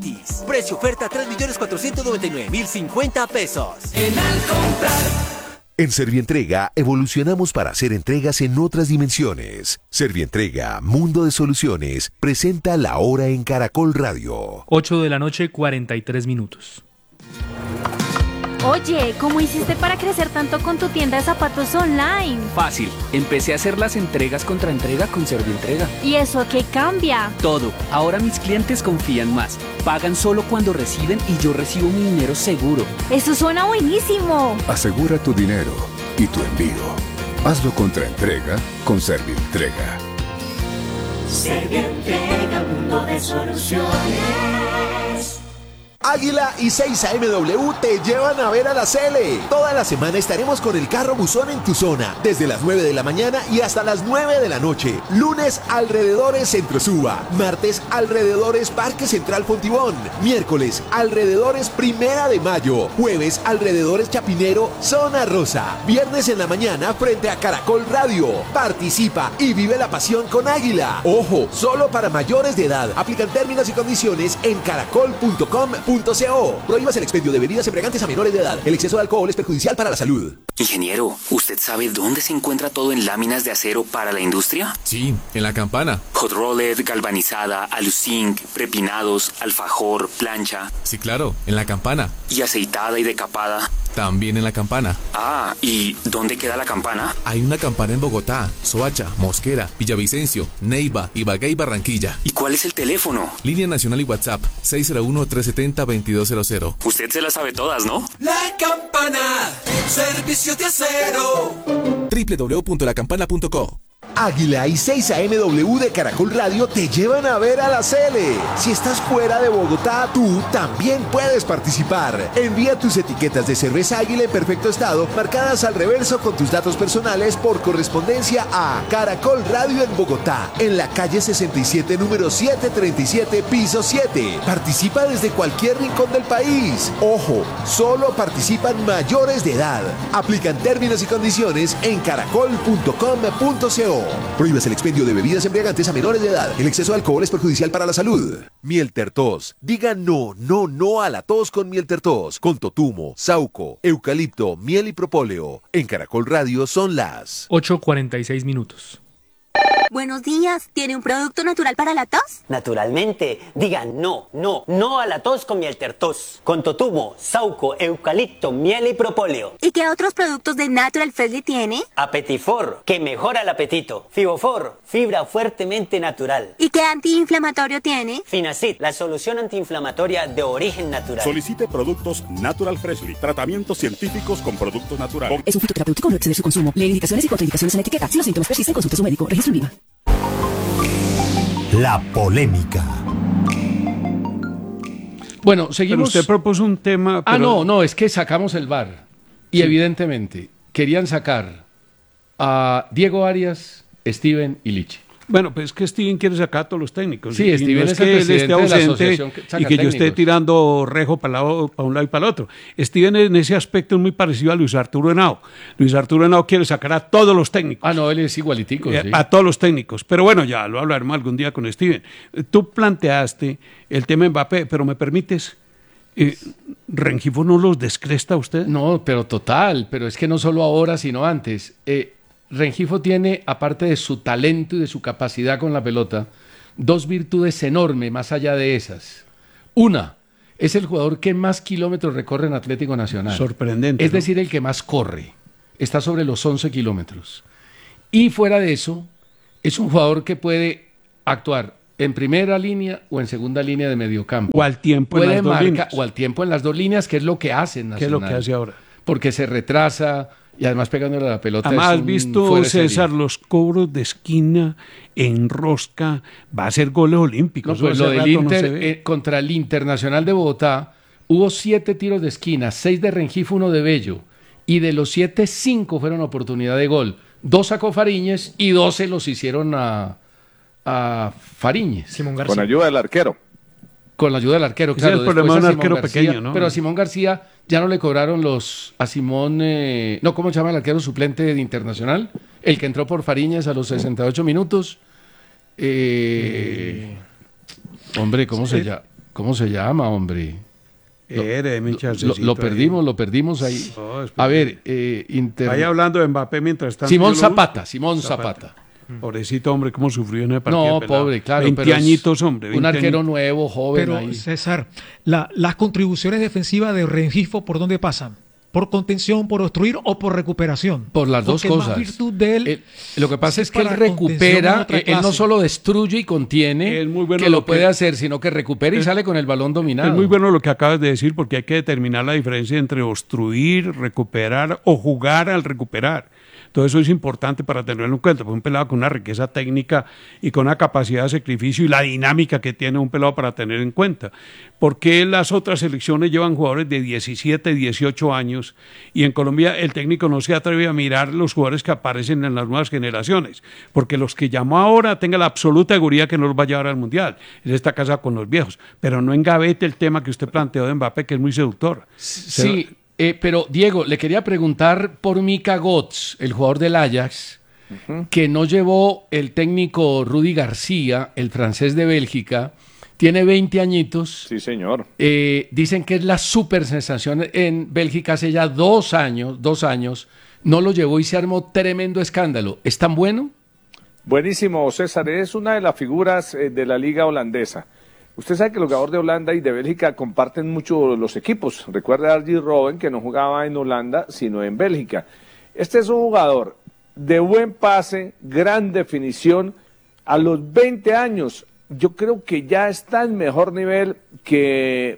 Precio oferta 3.499.050 pesos. En Alcomprar. En Servientrega evolucionamos para hacer entregas en otras dimensiones. Servientrega, Mundo de Soluciones, presenta La Hora en Caracol Radio. 8 de la noche, 43 minutos. Oye, ¿cómo hiciste para crecer tanto con tu tienda de zapatos online? Fácil, empecé a hacer las entregas contra entrega con Servientrega. ¿Y eso qué cambia? Todo, ahora mis clientes confían más. Pagan solo cuando reciben y yo recibo mi dinero seguro. ¡Eso suena buenísimo! Asegura tu dinero y tu envío. Hazlo contra entrega con Servientrega. Servientrega, mundo de soluciones. Águila y 6AMW te llevan a ver a la Cele. Toda la semana estaremos con el carro buzón en tu zona, desde las 9 de la mañana y hasta las 9 de la noche. Lunes, alrededores Centro Suba. Martes, alrededores Parque Central Fontibón. Miércoles, alrededores Primera de Mayo. Jueves, alrededores Chapinero, Zona Rosa. Viernes en la mañana, frente a Caracol Radio. Participa y vive la pasión con Águila. Ojo, solo para mayores de edad. Aplican términos y condiciones en caracol.com.co. Prohíbas el expendio de bebidas embriagantes a menores de edad. El exceso de alcohol es perjudicial para la salud. Ingeniero, ¿usted sabe dónde se encuentra todo en láminas de acero para la industria? Sí, en La Campana. Hot rolled, galvanizada, aluzinc, prepinados, alfajor, plancha. Sí, claro, en La Campana. ¿Y aceitada y decapada? También en La Campana. Ah, ¿y dónde queda la campana? Hay una campana en Bogotá, Soacha, Mosquera, Villavicencio, Neiva, Ibagué y Barranquilla. ¿Y cuál es el teléfono? Línea nacional y WhatsApp, 601-370-2200. Usted se las sabe todas, ¿no? La Campana, servicio de acero. www.lacampana.co. Águila y 6AMW de Caracol Radio te llevan a ver a la Cele. Si estás fuera de Bogotá, tú también puedes participar. Envía tus etiquetas de cerveza Águila en perfecto estado, marcadas al reverso con tus datos personales por correspondencia a Caracol Radio en Bogotá, en la calle 67, número 737, piso 7. Participa desde cualquier rincón del país. Ojo, solo participan mayores de edad. Aplican términos y condiciones en caracol.com.co. Prohíbes el expendio de bebidas embriagantes a menores de edad. El exceso de alcohol es perjudicial para la salud. Miel Tertos. Diga no, no, no a la tos con Miel Tertos. Con totumo, sauco, eucalipto, miel y propóleo. En Caracol Radio son las 8:46 minutos. Buenos días, ¿tiene un producto natural para la tos? Naturalmente, digan no, no, no a la tos con Miel Tertos. Con totumo, sauco, eucalipto, miel y propóleo. ¿Y qué otros productos de Natural Freshly tiene? Apetifor, que mejora el apetito. Fibofor, fibra fuertemente natural. ¿Y qué antiinflamatorio tiene? Finacid, la solución antiinflamatoria de origen natural. Solicite productos Natural Freshly, tratamientos científicos con productos naturales. Es un fitoterapéutico, no exceder su consumo. Lee indicaciones y contraindicaciones en la etiqueta. Si los síntomas persisten, consulte a su médico. Registro en IVA. La polémica. Bueno, seguimos. Pero usted propuso un tema. Pero... no, es que sacamos el VAR. Y sí, evidentemente querían sacar a Diego Arias, Steven y Lichi. Bueno, pues es que Steven quiere sacar a todos los técnicos. Sí, Steven no es el presidente de la asociación y que yo esté tirando rejo para un lado y para el otro. Steven en ese aspecto es muy parecido a Luis Arturo Henao. Luis Arturo Henao quiere sacar a todos los técnicos. Ah, no, él es igualitico. Sí. A todos los técnicos. Pero bueno, ya lo hablaremos algún día con Steven. Tú planteaste el tema Mbappé, pero ¿me permites? ¿Rengifo no los descresta a usted? No, pero total. Pero es que no solo ahora, sino antes. Rengifo tiene, aparte de su talento y de su capacidad con la pelota, dos virtudes enormes más allá de esas. Una, es el jugador que más kilómetros recorre en Atlético Nacional. Sorprendente. Es decir, el que más corre. Está sobre los 11 kilómetros. Y fuera de eso, es un jugador que puede actuar en primera línea o en segunda línea de mediocampo. O al tiempo en las dos líneas. O al tiempo en las dos líneas, que es lo que hace en Nacional. ¿Qué es lo que hace ahora? Porque se retrasa... Y además pegándole a la pelota. Además, has visto, César, los cobros de esquina en rosca, va a ser goles olímpicos. No, pues lo del Inter, contra el Internacional de Bogotá, hubo 7 tiros de esquina, 6 de Rengifo, 1 de Bello. Y de los 7, 5 fueron oportunidad de gol. 2 sacó Fariñez y 2 se los hicieron a Fariñez. Simón García. Con ayuda del arquero. Con la ayuda del arquero, claro. Es el problema de un arquero García, pequeño, ¿no? Pero a Simón García ya no le cobraron a Simón... no, ¿cómo se llama el arquero suplente de Internacional? El que entró por Fariñas a los 68 minutos. Hombre, ¿cómo se llama? ¿Cómo se llama, hombre? Lo perdimos ahí. A ver, Vaya hablando de Mbappé mientras tanto. Simón Zapata. Pobrecito, hombre, cómo sufrió en el partido. No, pobre, claro. 20 añitos, hombre. Un arquero nuevo, joven. Pero, ahí. César, las contribuciones defensivas de Rengifo, ¿por dónde pasan? ¿Por contención, por obstruir o por recuperación? Por las dos cosas. Más virtud de él, lo que pasa es que él recupera, él no solo destruye y contiene, que lo puede hacer, sino que recupera y sale con el balón dominado. Es muy bueno lo que acabas de decir, porque hay que determinar la diferencia entre obstruir, recuperar o jugar al recuperar. Todo eso es importante para tenerlo en cuenta. Pues un pelado con una riqueza técnica y con una capacidad de sacrificio y la dinámica que tiene un pelado para tener en cuenta. ¿Por qué las otras selecciones llevan jugadores de 17, 18 años y en Colombia el técnico no se atreve a mirar los jugadores que aparecen en las nuevas generaciones? Porque los que llamó ahora tengan la absoluta seguridad que no los va a llevar al Mundial. Él está casado con los viejos. Pero no engavete el tema que usted planteó de Mbappé, que es muy seductor. Sí. Pero, Diego, le quería preguntar por Mika Götze, el jugador del Ajax, que no llevó el técnico Rudy García, el francés de Bélgica. Tiene 20 añitos. Sí, señor. Dicen que es la super sensación en Bélgica hace ya 2 años. No lo llevó y se armó tremendo escándalo. ¿Es tan bueno? Buenísimo, César. Es una de las figuras de la liga holandesa. Usted sabe que los jugadores de Holanda y de Bélgica comparten mucho los equipos. Recuerda a Arjen Robben, que no jugaba en Holanda, sino en Bélgica. Este es un jugador de buen pase, gran definición. A los 20 años, yo creo que ya está en mejor nivel que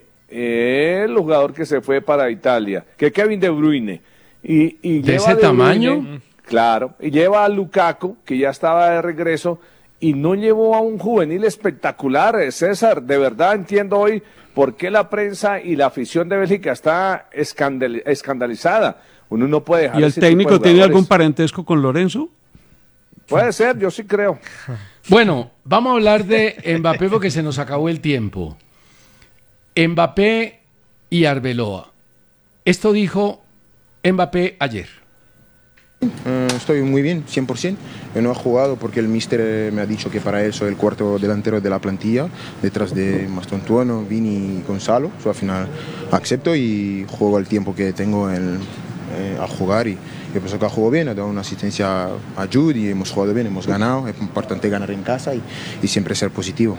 el jugador que se fue para Italia, que Kevin De Bruyne. Y ¿De ese tamaño? Claro, y lleva a Lukaku, que ya estaba de regreso, y no llevó a un juvenil espectacular, César. De verdad entiendo hoy por qué la prensa y la afición de Bélgica está escandalizada. Uno no puede dejar. ¿Y el técnico tiene algún parentesco con Lorenzo? Puede ser, yo sí creo. Bueno, vamos a hablar de Mbappé porque se nos acabó el tiempo. Mbappé y Arbeloa. Esto dijo Mbappé ayer. Estoy muy bien, 100%. No he jugado porque el míster me ha dicho que para él soy el cuarto delantero de la plantilla, detrás de Mastontuono, Vini y Gonzalo. Al final acepto y juego el tiempo que tengo a jugar. Y yo pienso que ha jugado bien, ha dado una asistencia a Jude y hemos jugado bien, hemos ganado. Es importante ganar en casa y siempre ser positivo.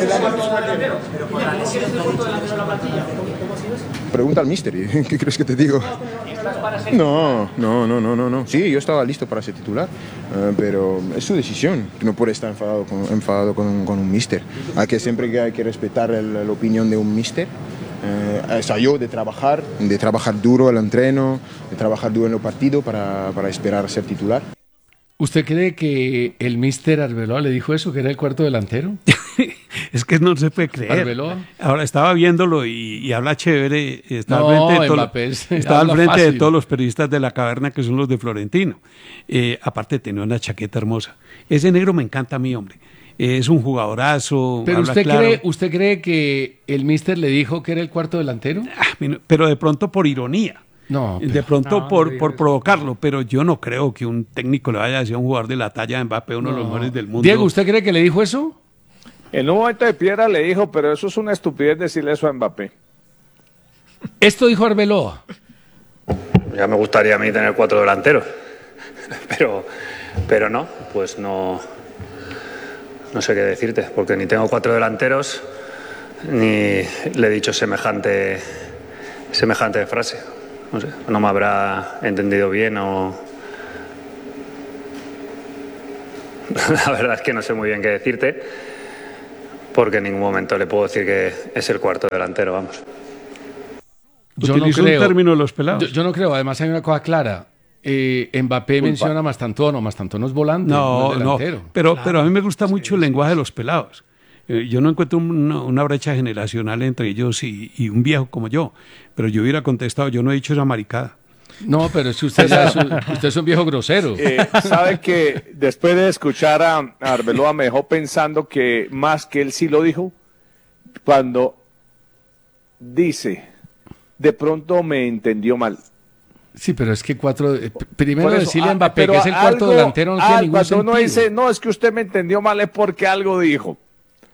Pregunta al míster, ¿qué crees que te digo? No. Sí, yo estaba listo para ser titular, pero es su decisión. No puede estar enfadado con un míster. Siempre hay que respetar la opinión de un míster. Yo de trabajar duro el entreno, de trabajar duro en el partido para esperar ser titular. ¿Usted cree que el míster Arbeloa le dijo eso, que era el cuarto delantero? Es que no se puede creer. Arbeloa. Ahora estaba viéndolo y habla chévere. Está al frente de todos los periodistas de la caverna, que son los de Florentino. Aparte tenía una chaqueta hermosa. Ese negro me encanta a mí, hombre. Es un jugadorazo. Pero ¿usted cree que el míster le dijo que era el cuarto delantero? Pero de pronto por ironía. No, de pronto por provocarlo, pero yo no creo que un técnico le vaya a decir a un jugador de la talla de Mbappé, uno de los mejores del mundo. Diego, ¿usted cree que le dijo eso? En un momento de piedra le dijo, pero eso es una estupidez decirle eso a Mbappé. Esto dijo Arbeloa. Ya me gustaría a mí tener 4 delanteros, pero no, pues no sé qué decirte, porque ni tengo 4 delanteros, ni le he dicho semejante frase. No sé, no me habrá entendido bien o... La verdad es que no sé muy bien qué decirte, porque en ningún momento le puedo decir que es el cuarto delantero, vamos. Yo no creo. Un término de los pelados. Yo no creo, además hay una cosa clara. Mbappé menciona a Mastantuono es volante, no es delantero. Pero a mí me gusta mucho el lenguaje de los pelados. Yo no encuentro una brecha generacional entre ellos y un viejo como yo, pero yo hubiera contestado, yo no he dicho esa maricada. No, pero es que usted es un viejo grosero. ¿Sabe que después de escuchar a Arbeloa me dejó pensando que más que él sí lo dijo? Cuando dice, de pronto me entendió mal. Sí, pero es que primero decirle a Mbappé que es el cuarto delantero no tiene ningún sentido. Cuando uno dice, no, es que usted me entendió mal, es porque algo dijo.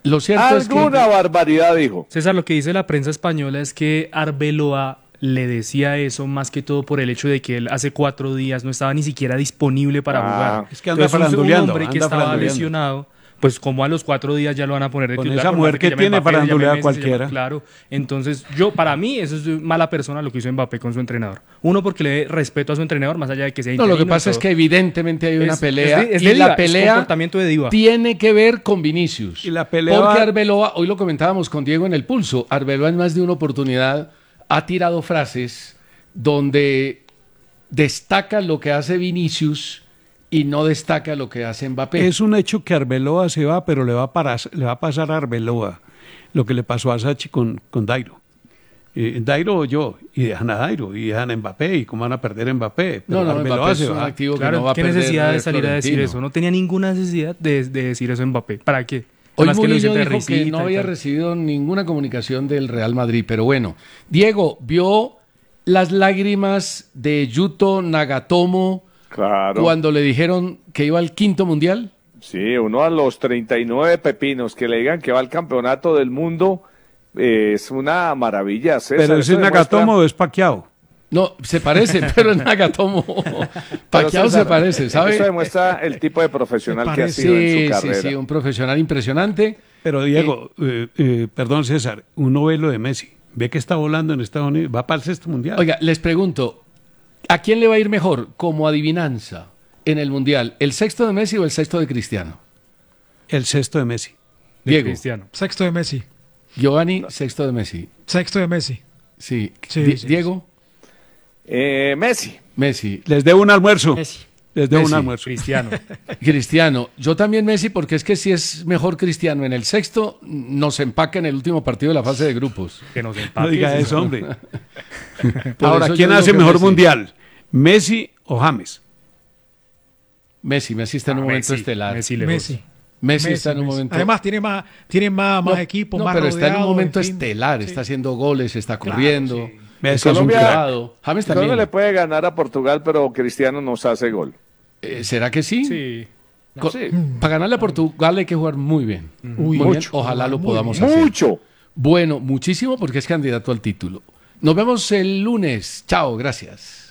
Lo cierto es que... Alguna barbaridad dijo. César, lo que dice la prensa española es que Arbeloa le decía eso más que todo por el hecho de que él hace 4 días no estaba ni siquiera disponible para jugar. Es que anda Entonces, faranduleando, un hombre que anda estaba faranduleando. lesionado, pues como a los 4 días ya lo van a poner de Con titular. esa por mujer más que llame tiene, Mbappé, se llame farandulea Messi, se llame- cualquiera. Claro, entonces para mí eso es mala persona lo que hizo Mbappé con su entrenador. Uno, porque le dé respeto a su entrenador más allá de que sea No, lo que interino y pasa es todo. que evidentemente hay una Es- pelea es y de diva, la es pelea comportamiento de diva. tiene que ver con Vinicius. Y la pelea Porque va- Arbeloa, hoy lo comentábamos con Diego en el pulso, Arbeloa en más de una oportunidad ha tirado frases donde destaca lo que hace Vinicius y no destaca lo que hace Mbappé. Es un hecho que Arbeloa se va, pero le va a pasar a Arbeloa lo que le pasó a Sachi con Dairo. Dairo oyó, y dejan a Dairo, y dejan a Mbappé, y cómo van a perder a Mbappé. Pero No, Arbeloa Mbappé es se un va. activo que Claro, no va a ¿qué perder necesidad de salir a decir Florentino. eso? No tenía ninguna necesidad de decir eso Mbappé. ¿Para qué? Hoy Además que lo Murillo hizo de dijo que risita no y había tal. recibido ninguna comunicación del Real Madrid, pero bueno. Diego, ¿vio las lágrimas de Yuto Nagatomo Claro. cuando le dijeron que iba al 5º mundial? Sí, uno a los 39 pepinos que le digan que va al campeonato del mundo es una maravilla. César. Pero Eso ese es Nagatomo o es Pacquiao. No, se parece, pero es Nagatomo. Pero, Pacquiao César, se parece, ¿sabe? Eso demuestra el tipo de profesional que ha sido en su carrera. Sí, un profesional impresionante. Pero Diego, perdón César, uno ve lo de Messi. Ve que está volando en Estados Unidos, va para el 6º mundial. Oiga, les pregunto, ¿a quién le va a ir mejor como adivinanza en el mundial? ¿El 6º de Messi o el 6º de Cristiano? El 6º de Messi. Diego. Cristiano. 6º de Messi. Giovanni, 6º de Messi. 6º de Messi. Sí. Sí, sí, Diego. Messi. Messi. Les debo un almuerzo. Les debo un Messi. almuerzo. Cristiano. Cristiano. Yo también Messi, porque es que si es mejor Cristiano en el 6º, nos empaca en el último partido de la fase de grupos. Que nos No empaque. diga eso, hombre. Por Ahora, eso ¿quién yo digo hace que mejor Messi. mundial? ¿Messi o James? Momento está en un momento Messi, estelar. Messi lejos. Messi está en un momento... Además, tiene más equipos, no, más pero está en un rodeado, momento fin. estelar, está haciendo goles, está Claro, corriendo. sí. Messi es un Colombia- crack. James Colombia también. le puede ganar a Portugal, pero Cristiano nos hace gol. ¿Será que sí? Sí. Sí. Para ganarle a Portugal hay que jugar muy bien. Uy, Muy bien. mucho. Ojalá lo Muy podamos bien. hacer. Mucho. Bueno, muchísimo porque es candidato al título. Nos vemos el lunes. Chao, gracias.